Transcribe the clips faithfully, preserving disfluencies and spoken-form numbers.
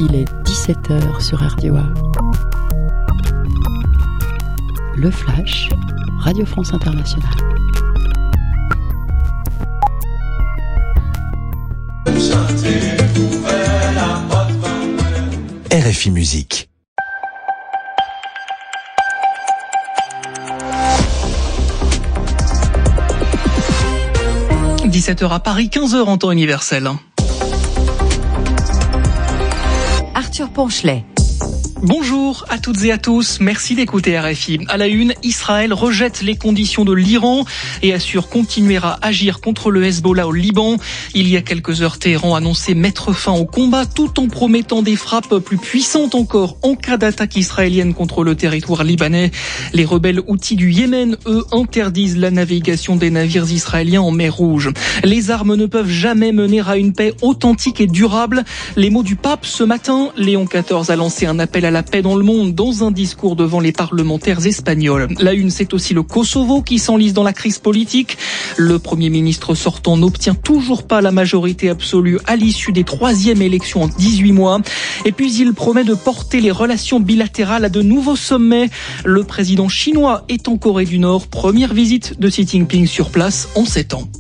Il est dix-sept heures sur R D O A. Le Flash, Radio France Internationale. R F I Musique. dix-sept heures à Paris, quinze heures en temps universel. Arthur Ponchelet. Bonjour à toutes et à tous, merci d'écouter R F I. À la une, Israël rejette les conditions de l'Iran et assure continuer à agir contre le Hezbollah au Liban. Il y a quelques heures, Téhéran annonçait mettre fin au combat tout en promettant des frappes plus puissantes encore en cas d'attaque israélienne contre le territoire libanais. Les rebelles houthis du Yémen, eux, interdisent la navigation des navires israéliens en mer Rouge. Les armes ne peuvent jamais mener à une paix authentique et durable. Les mots du pape ce matin, Léon quatorze a lancé un appel à la paix dans le monde dans un discours devant les parlementaires espagnols. La une, c'est aussi le Kosovo qui s'enlise dans la crise politique. Le Premier ministre sortant n'obtient toujours pas la majorité absolue à l'issue des troisièmes élections en dix-huit mois. Et puis il promet de porter les relations bilatérales à de nouveaux sommets. Le président chinois est en Corée du Nord. Première visite de Xi Jinping sur place en sept ans.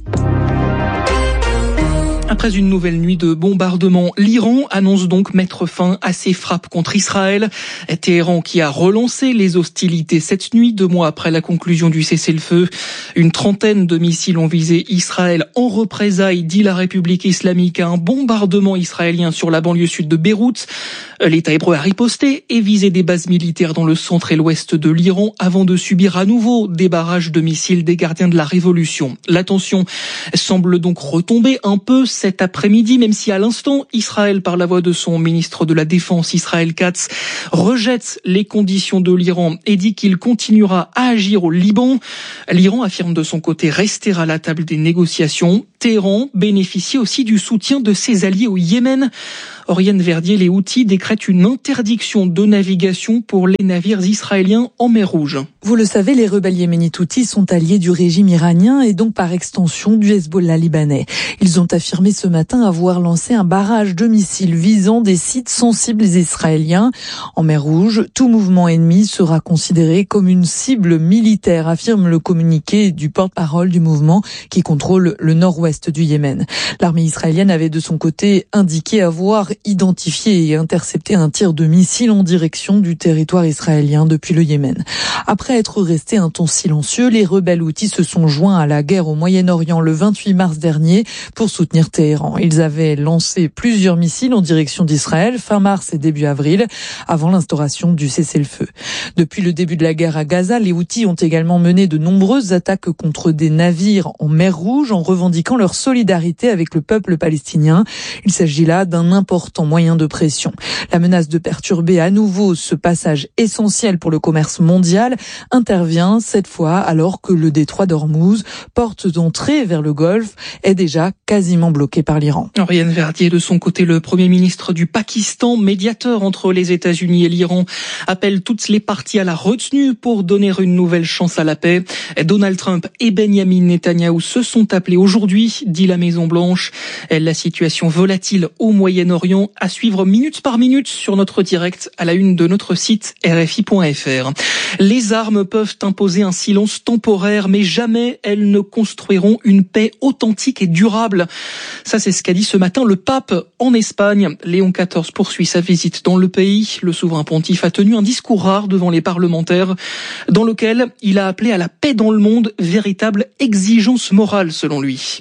Après une nouvelle nuit de bombardement, l'Iran annonce donc mettre fin à ses frappes contre Israël. Téhéran qui a relancé les hostilités cette nuit, deux mois après la conclusion du cessez-le-feu. Une trentaine de missiles ont visé Israël en représailles, dit la République islamique, à un bombardement israélien sur la banlieue sud de Beyrouth. L'État hébreu a riposté et visé des bases militaires dans le centre et l'ouest de l'Iran avant de subir à nouveau des barrages de missiles des gardiens de la révolution. La tension semble donc retomber un peu cet après-midi, même si à l'instant, Israël, par la voix de son ministre de la Défense, Israël Katz, rejette les conditions de l'Iran et dit qu'il continuera à agir au Liban. L'Iran affirme de son côté rester à la table des négociations. Téhéran bénéficie aussi du soutien de ses alliés au Yémen. Oriane Verdier, les Houthis décrètent une interdiction de navigation pour les navires israéliens en mer Rouge. Vous le savez, les rebelles yéménites Houthis sont alliés du régime iranien et donc par extension du Hezbollah libanais. Ils ont affirmé ce matin avoir lancé un barrage de missiles visant des sites sensibles israéliens. En mer Rouge, tout mouvement ennemi sera considéré comme une cible militaire, affirme le communiqué du porte-parole du mouvement qui contrôle le nord-ouest du Yémen. L'armée israélienne avait de son côté indiqué avoir identifié et intercepté un tir de missile en direction du territoire israélien depuis le Yémen. Après être restés un temps silencieux, les rebelles houthis se sont joints à la guerre au Moyen-Orient le vingt-huit mars dernier pour soutenir Téhéran. Ils avaient lancé plusieurs missiles en direction d'Israël fin mars et début avril, avant l'instauration du cessez-le-feu. Depuis le début de la guerre à Gaza, les Houthis ont également mené de nombreuses attaques contre des navires en mer Rouge en revendiquant leur solidarité avec le peuple palestinien. Il s'agit là d'un important moyen de pression. La menace de perturber à nouveau ce passage essentiel pour le commerce mondial intervient cette fois alors que le détroit d'Ormuz, porte d'entrée vers le Golfe, est déjà quasiment bloqué par l'Iran. Oriane Verdier, de son côté, le Premier ministre du Pakistan, médiateur entre les États-Unis et l'Iran, appelle toutes les parties à la retenue pour donner une nouvelle chance à la paix. Donald Trump et Benjamin Netanyahou se sont appelés aujourd'hui, dit la Maison-Blanche. La situation volatile au Moyen-Orient à suivre minute par minute sur notre direct à la une de notre site R F I point F R. Les armes peuvent imposer un silence temporaire, mais jamais elles ne construiront une paix authentique et durable. Ça, c'est ce qu'a dit ce matin le pape en Espagne. Léon quatorze poursuit sa visite dans le pays. Le souverain pontife a tenu un discours rare devant les parlementaires, dans lequel il a appelé à la paix dans le monde, véritable exigence morale selon lui.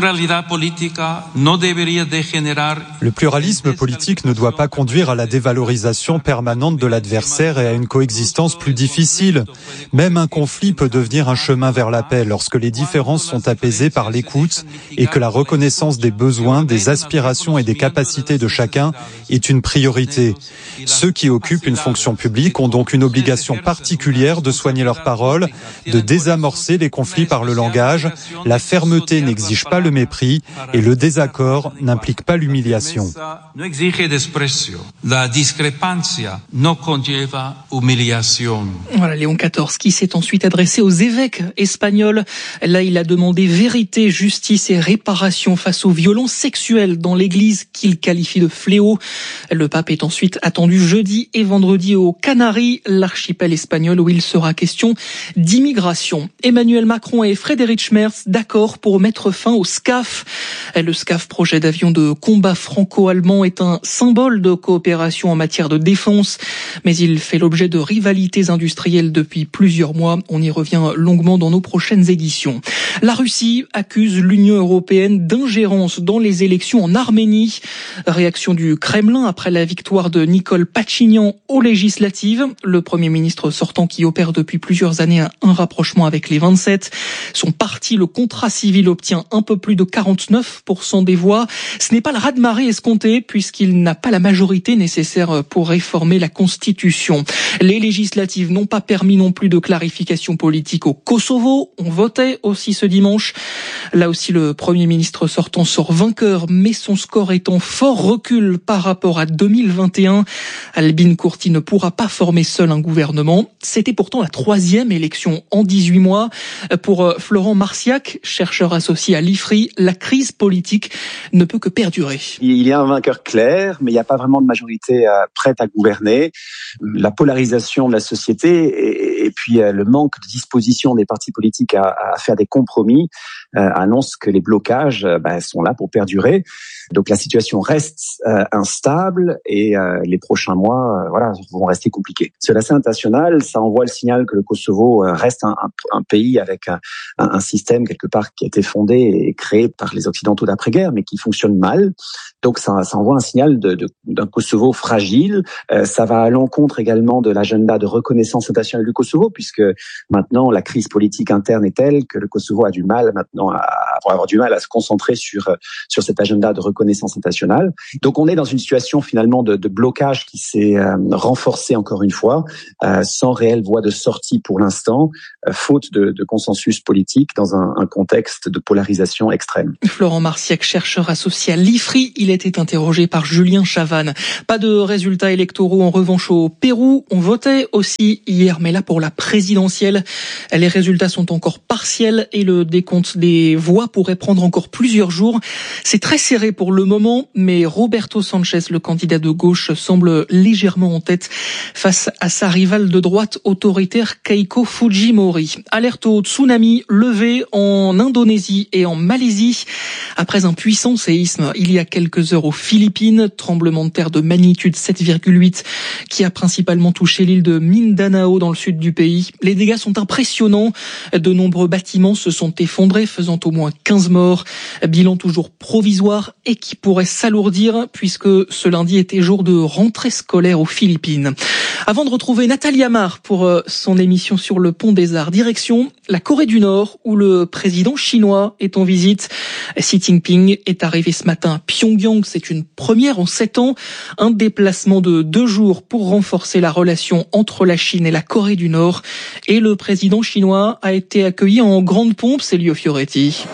Le pluralisme politique ne doit pas conduire à la dévalorisation permanente de l'adversaire et à une coexistence plus difficile. Même un conflit peut devenir un chemin vers la paix lorsque les différences sont apaisées par l'écoute et que la reconnaissance des besoins, des aspirations et des capacités de chacun est une priorité. Ceux qui occupent une fonction publique ont donc une obligation particulière de soigner leurs paroles, de désamorcer les conflits par le langage. La fermeté n'exige pas le mépris et le désaccord n'implique pas l'humiliation. no exige desprecio. La discrepancia no conlleva humillación. Voilà, Léon quatorze qui s'est ensuite adressé aux évêques espagnols. Là, il a demandé vérité, justice et réparation face aux violences sexuelles dans l'église qu'il qualifie de fléau. Le pape est ensuite attendu jeudi et vendredi aux Canaries, l'archipel espagnol où il sera question d'immigration. Emmanuel Macron et Friedrich Merz d'accord pour mettre fin au SCAF. Le SCAF, projet d'avion de combat franco-allemand, est un symbole de coopération en matière de défense, mais il fait l'objet de rivalités industrielles depuis plusieurs mois. On y revient longuement dans nos prochaines éditions. La Russie accuse l'Union européenne d'ingérence dans les élections en Arménie. Réaction du Kremlin après la victoire de Nicole Pachinian aux législatives. Le Premier ministre sortant qui opère depuis plusieurs années un rapprochement avec les vingt-sept. Son parti, le Contrat civil, obtient un peu plus de quarante-neuf pour cent des voix. Ce n'est pas le raz-de-marée escompté puisqu'il n'a pas la majorité nécessaire pour réformer la Constitution. Les législatives n'ont pas permis non plus de clarification politique au Kosovo. On votait aussi ce dimanche. Là aussi, le Premier ministre sortant sort vainqueur, mais son score est en fort recul par rapport à deux mille vingt et un. Albin Kurti ne pourra pas former seul un gouvernement. C'était pourtant la troisième élection en dix-huit mois. Pour Florent Marciac, chercheur associé à l'I F R I, la crise politique ne peut que perdurer. Il y a un vainqueur clair, mais il n'y a pas vraiment de majorité prête à gouverner. La polarisation de la société et, et puis le manque de disposition des partis politiques à, à faire des compromis euh, annonce que les blocages euh, bah, sont là pour perdurer. Donc la situation reste euh, instable et euh, les prochains mois euh, voilà, vont rester compliqués. Sur la scène internationale, ça envoie le signal que le Kosovo euh, reste un, un, un pays avec un, un système quelque part qui a été fondé et créé par les Occidentaux d'après-guerre, mais qui fonctionne mal. Donc ça, ça envoie un signal de, de, d'un Kosovo fragile. Euh, ça va à l'encontre également de l'agenda de reconnaissance internationale du Kosovo, puisque maintenant la crise politique interne est telle que le Kosovo a du mal maintenant à, à avoir du mal à se concentrer sur sur cet agenda de reconnaissance internationale. Donc on est dans une situation finalement de, de blocage qui s'est euh, renforcée encore une fois, euh, sans réelle voie de sortie pour l'instant, euh, faute de, de consensus politique dans un, un contexte de polarisation extrême. Florent Marciac, chercheur associé à l'I F R I, il était interrogé par Julien Chavannes. Pas de résultats électoraux en revanche au Pérou. On votait aussi hier, mais là pour la présidentielle. Les résultats sont encore partiels et le décompte des voix pourrait prendre encore plusieurs jours. C'est très serré pour le moment, mais Roberto Sanchez, le candidat de gauche, semble légèrement en tête face à sa rivale de droite autoritaire Keiko Fujimori. Alerte au tsunami levé en Indonésie et en Malaisie après un puissant séisme il y a quelques heures aux Philippines, tremblement de terre de magnitude sept virgule huit qui a principalement touché l'île de Mindanao dans le sud du pays. Les dégâts sont impressionnants. De nombreux bâtiments se sont effondrés, faisant au moins quinze morts. Bilan toujours provisoire et qui pourrait s'alourdir puisque ce lundi était jour de rentrée scolaire aux Philippines. Avant de retrouver Nathalie Amar pour son émission sur le pont des Arts, direction la Corée du Nord où le président chinois est en visite. Xi Jinping est arrivé ce matin à Pyongyang, c'est une première en sept ans. Un déplacement de deux jours pour renforcer la relation entre la Chine et la Corée du Nord. Et le président chinois a été accueilli en grande pompe, c'est Lio Fioretti.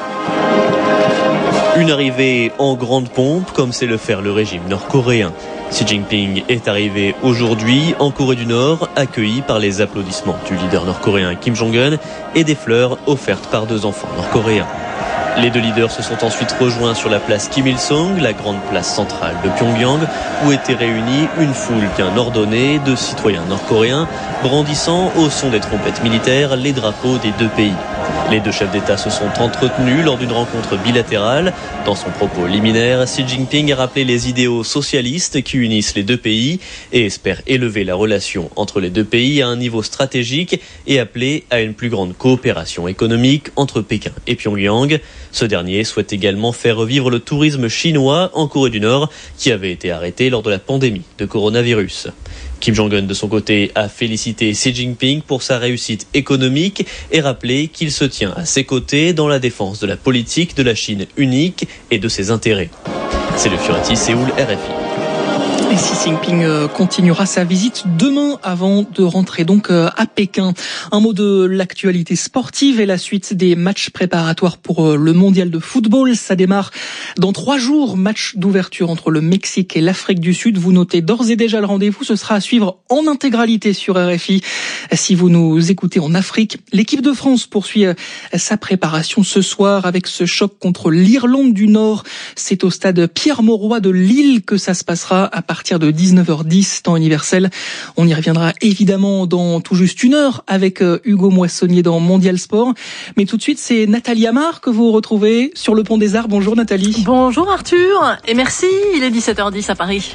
Une arrivée en grande pompe, comme sait le faire le régime nord-coréen. Xi Jinping est arrivé aujourd'hui en Corée du Nord, accueilli par les applaudissements du leader nord-coréen Kim Jong-un et des fleurs offertes par deux enfants nord-coréens. Les deux leaders se sont ensuite rejoints sur la place Kim Il-sung, la grande place centrale de Pyongyang, où était réunie une foule bien ordonnée de citoyens nord-coréens, brandissant au son des trompettes militaires les drapeaux des deux pays. Les deux chefs d'État se sont entretenus lors d'une rencontre bilatérale. Dans son propos liminaire, Xi Jinping a rappelé les idéaux socialistes qui unissent les deux pays et espère élever la relation entre les deux pays à un niveau stratégique et appeler à une plus grande coopération économique entre Pékin et Pyongyang. Ce dernier souhaite également faire revivre le tourisme chinois en Corée du Nord qui avait été arrêté lors de la pandémie de coronavirus. Kim Jong-un, de son côté, a félicité Xi Jinping pour sa réussite économique et rappelé qu'il se tient à ses côtés dans la défense de la politique de la Chine unique et de ses intérêts. C'est le Fioretti, Séoul, R F I. Et Xi Jinping continuera sa visite demain avant de rentrer donc à Pékin. Un mot de l'actualité sportive et la suite des matchs préparatoires pour le mondial de football. Ça démarre dans trois jours. Match d'ouverture entre le Mexique et l'Afrique du Sud. Vous notez d'ores et déjà le rendez-vous. Ce sera à suivre en intégralité sur R F I. Si vous nous écoutez en Afrique, l'équipe de France poursuit sa préparation ce soir avec ce choc contre l'Irlande du Nord. C'est au stade Pierre-Mauroy de Lille que ça se passera à partir de dix-neuf heures dix, temps universel. On y reviendra évidemment dans tout juste une heure avec Hugo Moissonnier dans Mondial Sport. Mais tout de suite, c'est Nathalie Amar que vous retrouvez sur le Pont des Arts. Bonjour Nathalie. Bonjour Arthur et merci, il est dix-sept heures dix à Paris.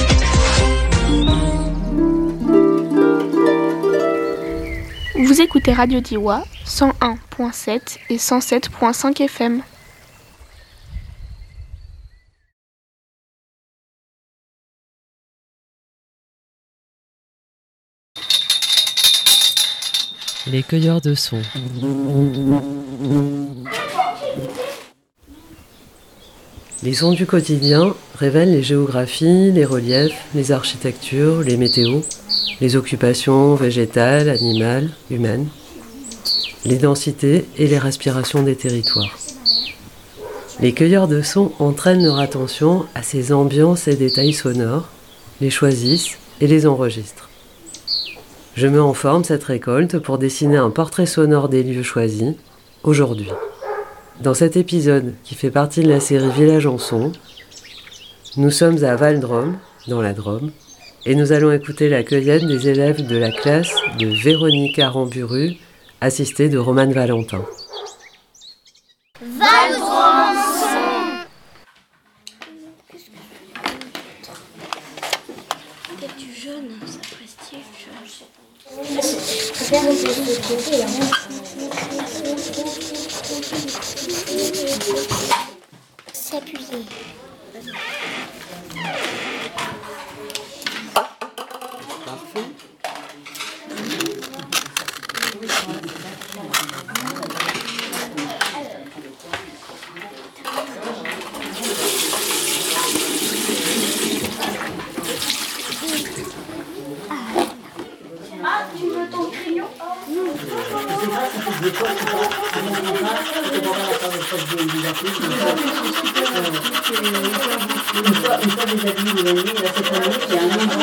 Vous écoutez Radio Diois, cent un virgule sept et cent sept virgule cinq F M. Les cueilleurs de sons. Les sons du quotidien révèlent les géographies, les reliefs, les architectures, les météos, les occupations végétales, animales, humaines, les densités et les respirations des territoires. Les cueilleurs de sons entraînent leur attention à ces ambiances et détails sonores, les choisissent et les enregistrent. Je mets en forme cette récolte pour dessiner un portrait sonore des lieux choisis, aujourd'hui. Dans cet épisode, qui fait partie de la série Village en son, nous sommes à Val-Drôme, dans la Drôme, et nous allons écouter la cueillette des élèves de la classe de Véronica Ramburu, assistée de Romane Valentin. Val-Drôme en son. Peut-être du jaune, ça prestige. S'appuyer. Ah, tu veux ton crayon? Non.